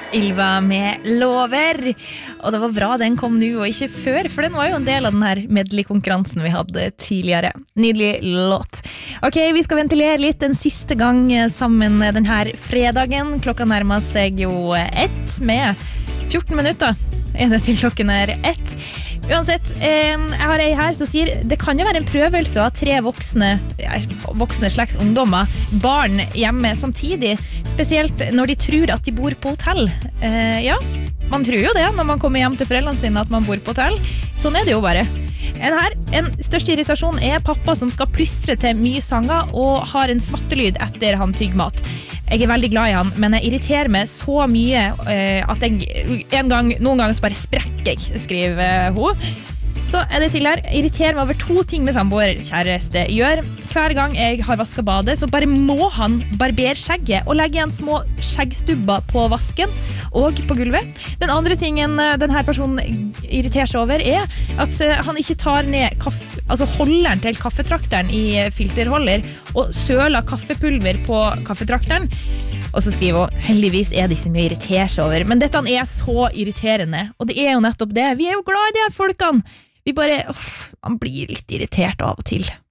Ylva med Lover. Og det var bra den kom nå og ikke før, for den var jo en del av den her medley-konkurransen vi hadde tidligere. Nydelig låt. Ok, vi skal ventilere litt en siste gang sammen den her fredagen. Klokka nærmer seg jo 1 med 14 minutter. Er det til klokken er 1. Uansett, jeg har ei her som sier det kan jo være en prøvelse å ha 3 voksne slags ungdommer, barn hjemme samtidig, spesielt når de tror at de bor på hotell. Ja, man tror jo det når man kommer hjem til foreldrene sine at man bor på hotell. Sånn er det jo bare. En største irritasjon er pappa som skal plystre til mye sanger og har en smattelyd etter han tygger mat. Jeg er veldig glad i han, men jeg irriterer meg så mye at jeg noen ganger så bare sprekker jeg, skriver hun. Så er det til her, irriterer meg over 2 ting med samboerkjæreste gjør. Hver gang jeg har vasket badet, så bare må han barbere skjegget og legge igjen små skjeggstubber på vasken og på gulvet. Den andre tingen denne personen irriterer seg over er at han ikke tar ned holderen til kaffetrakteren i filterholder og søler kaffepulver på kaffetrakteren. Og så skriver hun, heldigvis er det ikke mye å irritere seg over, men dette er så irriterende, og det er jo nettopp det. Vi er jo glad i de her folkene. Vi bare, man blir litt irritert av og til.